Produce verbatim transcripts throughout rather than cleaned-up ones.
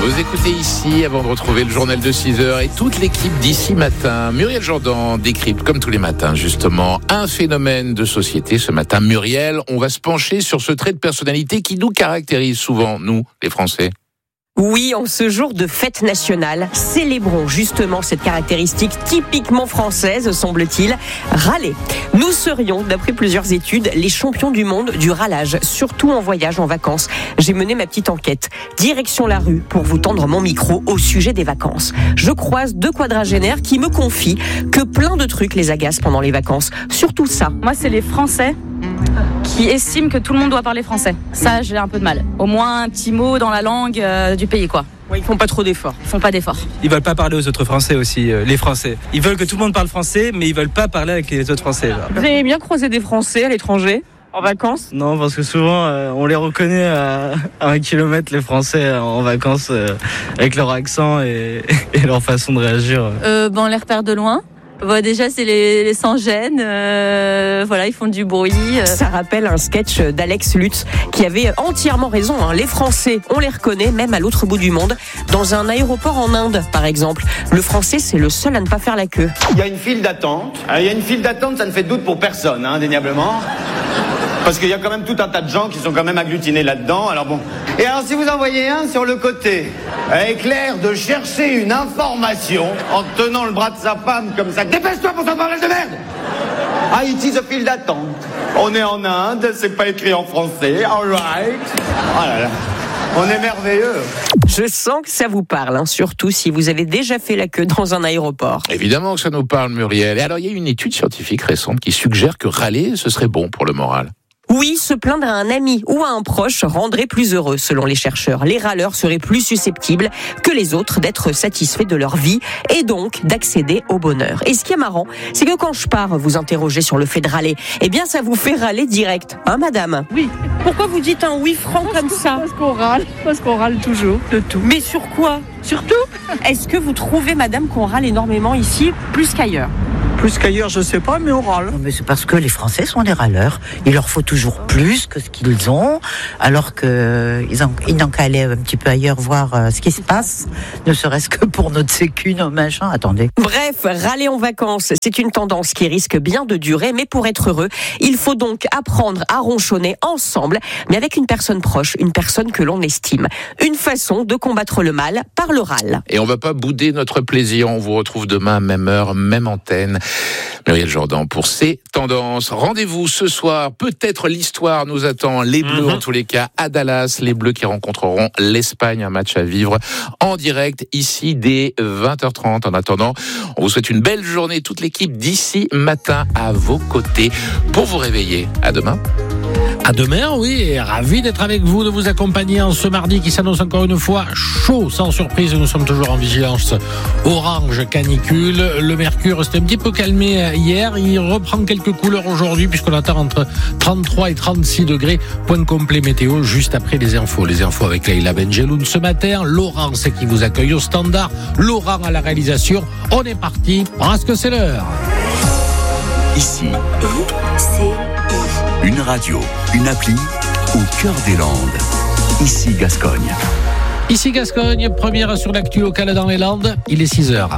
Vous écoutez ici, avant de retrouver le journal de six heures et toute l'équipe d'ici matin. Muriel Jourdan décrypte, comme tous les matins, justement, un phénomène de société. Ce matin, Muriel, on va se pencher sur ce trait de personnalité qui nous caractérise souvent, nous, les Français. Oui, en ce jour de fête nationale, célébrons justement cette caractéristique typiquement française, semble-t-il, râler. Nous serions, d'après plusieurs études, les champions du monde du râlage, surtout en voyage, en vacances. J'ai mené ma petite enquête. Direction la rue pour vous tendre mon micro au sujet des vacances. Je croise deux quadragénaires qui me confient que plein de trucs les agacent pendant les vacances. Surtout ça. Moi, c'est les Français qui estiment que tout le monde doit parler français. Ça, j'ai un peu de mal. Au moins un petit mot dans la langue euh, du pays, quoi. Ouais, ils font pas trop d'efforts. Ils font pas d'efforts. Ils veulent pas parler aux autres Français aussi, euh, les Français. Ils veulent que tout le monde parle français, mais ils veulent pas parler avec les autres Français. Là. Vous aimez bien croiser des Français à l'étranger, en vacances ? Non, parce que souvent, euh, on les reconnaît à, à un kilomètre, les Français, en vacances, euh, avec leur accent et, et leur façon de réagir. Euh, ben, on les repère de loin. Bon, déjà, c'est les, les sans-gêne. Euh, voilà, ils font du bruit. Euh. Ça rappelle un sketch d'Alex Lutz qui avait entièrement raison. Hein. Les Français, on les reconnaît même à l'autre bout du monde. Dans un aéroport en Inde, par exemple, le Français, c'est le seul à ne pas faire la queue. Il y a une file d'attente. Il y a une file d'attente, ça ne fait de doute pour personne, hein, indéniablement. Parce qu'il y a quand même tout un tas de gens qui sont quand même agglutinés là-dedans. Alors bon. Et alors, si vous en voyez un sur le côté, avec l'air de chercher une information en tenant le bras de sa femme comme ça, dépêche-toi pour cette mariage de merde! Ah, it is a file d'attente. On est en Inde, c'est pas écrit en français. All right. Oh là là. On est merveilleux. Je sens que ça vous parle, hein, surtout si vous avez déjà fait la queue dans un aéroport. Évidemment que ça nous parle, Muriel. Et alors, il y a une étude scientifique récente qui suggère que râler, ce serait bon pour le moral. Oui, se plaindre à un ami ou à un proche rendrait plus heureux, selon les chercheurs. Les râleurs seraient plus susceptibles que les autres d'être satisfaits de leur vie et donc d'accéder au bonheur. Et ce qui est marrant, c'est que quand je pars vous interroger sur le fait de râler, eh bien ça vous fait râler direct, hein madame ? Oui. Pourquoi vous dites un oui franc comme ça ? Parce qu'on râle, parce qu'on râle toujours, de tout. Mais sur quoi ? Surtout ? Est-ce que vous trouvez, madame, qu'on râle énormément ici, plus qu'ailleurs ? Plus qu'ailleurs, je sais pas, mais on râle. Non, mais c'est parce que les Français sont des râleurs. Il leur faut toujours plus que ce qu'ils ont, alors qu'ils ils n'ont qu'à aller un petit peu ailleurs voir euh, ce qui se passe, ne serait-ce que pour notre sécu, nos machins. Attendez. Bref, râler en vacances, c'est une tendance qui risque bien de durer, mais pour être heureux, il faut donc apprendre à ronchonner ensemble, mais avec une personne proche, une personne que l'on estime. Une façon de combattre le mal par le râle. Et on va pas bouder notre plaisir. On vous retrouve demain, même heure, même antenne. Muriel Jourdan pour ces tendances. Rendez-vous ce soir. Peut-être l'histoire nous attend. Les Bleus, mm-hmm. en tous les cas, à Dallas. Les Bleus qui rencontreront l'Espagne. Un match à vivre en direct ici dès vingt heures trente. En attendant, on vous souhaite une belle journée. Toute l'équipe d'ici matin à vos côtés pour vous réveiller. À demain. À demain, oui, et ravi d'être avec vous, de vous accompagner en ce mardi qui s'annonce encore une fois chaud, sans surprise. Nous sommes toujours en vigilance orange canicule. Le mercure s'est un petit peu calmé hier. Il reprend quelques couleurs aujourd'hui puisqu'on attend entre trente-trois et trente-six degrés. Point complet météo juste après les infos. Les infos avec Leïla Benjeloun ce matin. Laurent, c'est qui vous accueille au standard. Laurent à la réalisation. On est parti parce que c'est l'heure. Ici, c'est une radio, une appli au cœur des Landes. Ici Gascogne. Ici Gascogne, première sur l'actu locale dans les Landes. Il est six heures.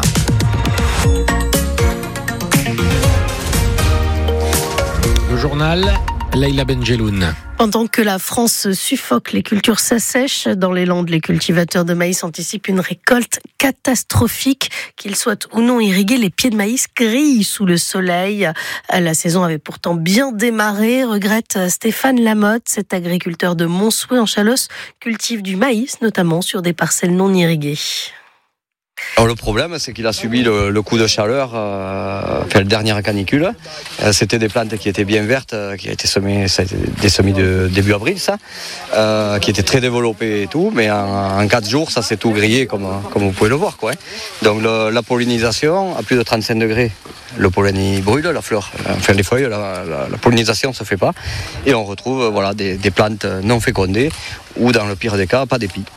Le journal, Leïla Benjeloun. Pendant que la France suffoque, les cultures s'assèchent. Dans les Landes, les cultivateurs de maïs anticipent une récolte catastrophique. Qu'ils soient ou non irrigués, les pieds de maïs grillent sous le soleil. La saison avait pourtant bien démarré, regrette Stéphane Lamotte. Cet agriculteur de Montsouet en Chalosse cultive du maïs, notamment sur des parcelles non irriguées. Alors le problème, c'est qu'il a subi le, le coup de chaleur, euh, enfin, la dernière canicule. Euh, c'était des plantes qui étaient bien vertes, euh, qui a été semées, ça a été des semis de début avril, ça, euh, qui étaient très développées et tout, mais en, en quatre jours, ça s'est tout grillé, comme, comme vous pouvez le voir, quoi. Hein. Donc le, la pollinisation à plus de trente-cinq degrés Le pollen il brûle, la fleur, enfin les feuilles, la, la, la pollinisation ne se fait pas. Et on retrouve voilà, des, des plantes non fécondées ou dans le pire des cas, pas d'épis.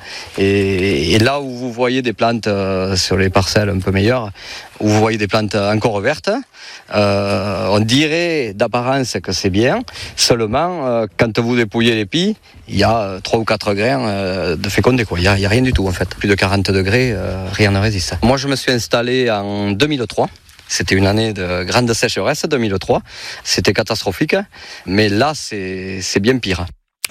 Et, et là où vous voyez des plantes euh, sur les parcelles un peu meilleures, où vous voyez des plantes encore vertes, euh, on dirait d'apparence que c'est bien, seulement euh, quand vous dépouillez l'épi, il y a trois ou quatre grains euh, de fécondés. Il n'y a, a rien du tout en fait. Plus de quarante degrés, euh, rien ne résiste. Moi je me suis installé en deux mille trois. C'était une année de grande sécheresse, deux mille trois. C'était catastrophique, mais là c'est, c'est bien pire.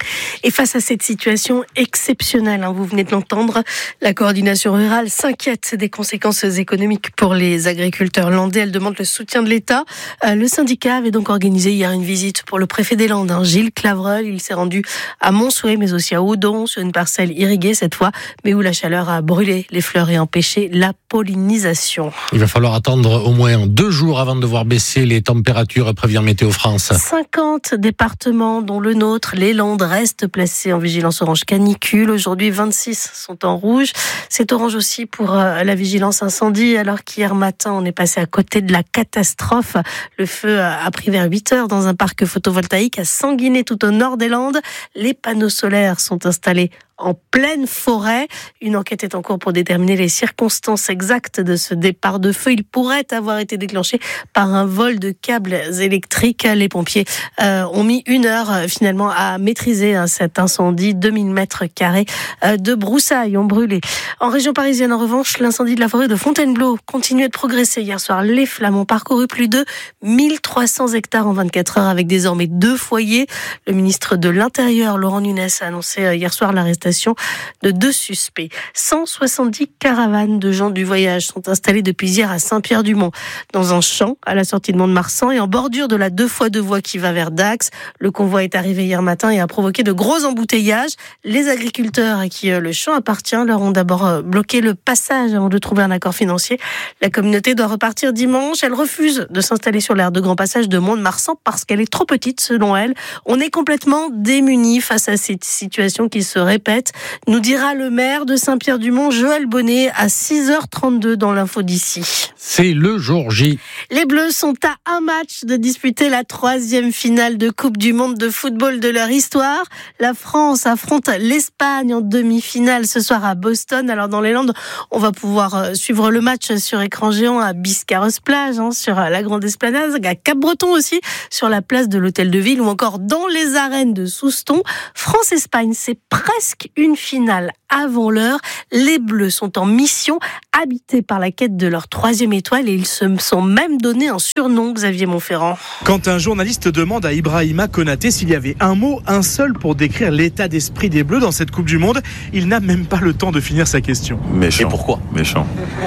Et face à cette situation exceptionnelle, hein, vous venez de l'entendre, la coordination rurale s'inquiète des conséquences économiques pour les agriculteurs landais. Elle demande le soutien de l'État. Euh, le syndicat avait donc organisé hier une visite pour le préfet des Landes, hein, Gilles Clavreul. Il s'est rendu à Montsouet, mais aussi à Audon, sur une parcelle irriguée cette fois, mais où la chaleur a brûlé les fleurs et empêché la pollinisation. Il va falloir attendre au moins deux jours avant de voir baisser les températures, prévient Météo France. cinquante départements, dont le nôtre, les Landes, restent placés en vigilance orange canicule. Aujourd'hui, vingt-six sont en rouge. C'est orange aussi pour la vigilance incendie, alors qu'hier matin, on est passé à côté de la catastrophe. Le feu a pris vers huit heures dans un parc photovoltaïque à Sanguinet, tout au nord des Landes. Les panneaux solaires sont installés en pleine forêt. Une enquête est en cours pour déterminer les circonstances exactes de ce départ de feu. Il pourrait avoir été déclenché par un vol de câbles électriques. Les pompiers euh, ont mis une heure euh, finalement à maîtriser hein, cet incendie. deux mille mètres carrés euh, de broussailles ont brûlé. En région parisienne, en revanche, l'incendie de la forêt de Fontainebleau continuait de progresser. Hier soir, les flammes ont parcouru plus de mille trois cents hectares en vingt-quatre heures, avec désormais deux foyers. Le ministre de l'Intérieur, Laurent Nunez, a annoncé euh, hier soir l'arrestation de deux suspects. cent soixante-dix caravanes de gens du voyage sont installées depuis hier à Saint-Pierre-du-Mont, dans un champ à la sortie de Mont-de-Marsan et en bordure de la deux fois deux voies qui va vers Dax. Le convoi est arrivé hier matin et a provoqué de gros embouteillages. Les agriculteurs à qui le champ appartient leur ont d'abord bloqué le passage avant de trouver un accord financier. La communauté doit repartir dimanche. Elle refuse de s'installer sur l'aire de grand passage de Mont-de-Marsan parce qu'elle est trop petite selon elle. On est complètement démunis face à cette situation qui se répète, nous dira le maire de Saint-Pierre-du-Mont, Joël Bonnet, à six heures trente-deux dans l'info d'ici. C'est le jour J. Les Bleus sont à un match de disputer la troisième finale de Coupe du Monde de football de leur histoire. La France affronte l'Espagne en demi-finale ce soir à Boston. Alors dans les Landes, on va pouvoir suivre le match sur écran géant à Biscarrosse-Plage, hein, sur la Grande Esplanade, à Cap-Breton aussi, sur la place de l'Hôtel de Ville ou encore dans les arènes de Souston. France-Espagne, c'est presque une finale avant l'heure. Les Bleus sont en mission, habités par la quête de leur troisième étoile, et ils se sont même donné un surnom, Xavier Montferrand. Quand un journaliste demande à Ibrahima Konaté s'il y avait un mot, un seul pour décrire l'état d'esprit des Bleus dans cette Coupe du Monde, il n'a même pas le temps de finir sa question. Méchant. Et pourquoi ? Méchant.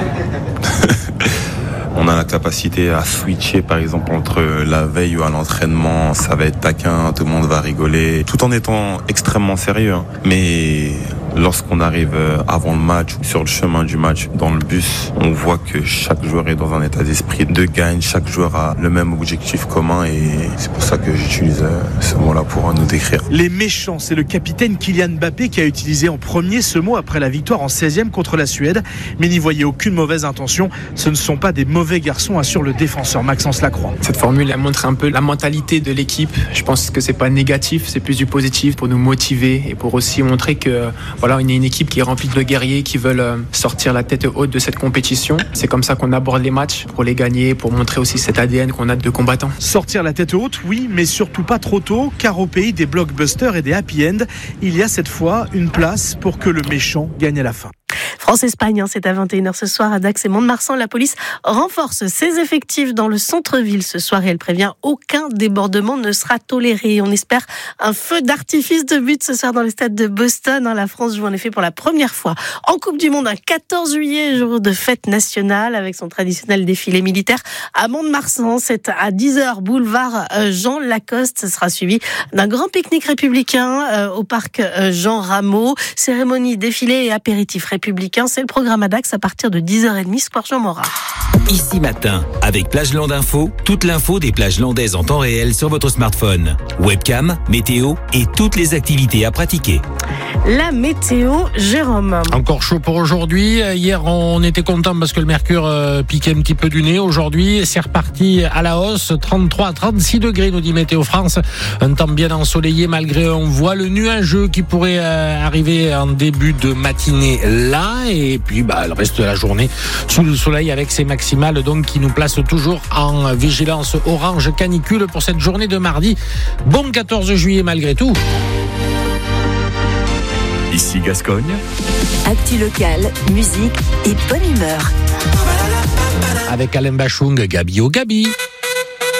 On a la capacité à switcher, par exemple, entre la veille ou à l'entraînement. Ça va être taquin, tout le monde va rigoler, tout en étant extrêmement sérieux. Mais lorsqu'on arrive avant le match, sur le chemin du match, dans le bus, on voit que chaque joueur est dans un état d'esprit de gagne. Chaque joueur a le même objectif commun et c'est pour ça que j'utilise ce mot-là pour nous décrire. Les méchants, c'est le capitaine Kylian Mbappé qui a utilisé en premier ce mot après la victoire en seizième contre la Suède. Mais n'y voyez aucune mauvaise intention. Ce ne sont pas des mauvais garçons, assure le défenseur Maxence Lacroix. Cette formule, elle montre un peu la mentalité de l'équipe. Je pense que c'est pas négatif, c'est plus du positif pour nous motiver et pour aussi montrer que voilà, on est une équipe qui est remplie de guerriers qui veulent sortir la tête haute de cette compétition. C'est comme ça qu'on aborde les matchs, pour les gagner, pour montrer aussi cet A D N qu'on a de combattants. Sortir la tête haute, oui, mais surtout pas trop tôt, car au pays des blockbusters et des happy end, il y a cette fois une place pour que le méchant gagne à la fin. France-Espagne, c'est à vingt et une heures ce soir à Dax et Mont-de-Marsan. La police renforce ses effectifs dans le centre-ville ce soir et elle prévient aucun débordement ne sera toléré. On espère un feu d'artifice de but ce soir dans le stade de Boston. La France joue en effet pour la première fois en Coupe du Monde un quatorze juillet, jour de fête nationale, avec son traditionnel défilé militaire à Mont-de-Marsan. C'est à dix heures, boulevard Jean Lacoste. Ce sera suivi d'un grand pique-nique républicain au parc Jean Rameau. Cérémonie, défilé et apéritif républicain Hein. C'est le programme à Dax à partir de dix heures trente, Square Jean Morat. Ici Matin, avec Plageland Info, toute l'info des plages landaises en temps réel sur votre smartphone. Webcam, météo et toutes les activités à pratiquer. La météo, Jérôme. Encore chaud pour aujourd'hui. Hier, on était content parce que le mercure euh, piquait un petit peu du nez. Aujourd'hui, c'est reparti à la hausse. trente-trois à trente-six degrés, nous dit Météo France. Un temps bien ensoleillé malgré un voile nuageux qui pourrait euh, arriver en début de matinée là. Et puis, bah, le reste de la journée sous le soleil avec ses maximales donc qui nous place toujours en vigilance orange canicule pour cette journée de mardi. Bon quatorze juillet malgré tout. Ici Gascogne. Actu locale, musique et bonne humeur. Avec Alain Bachung, Gabi au Gabi.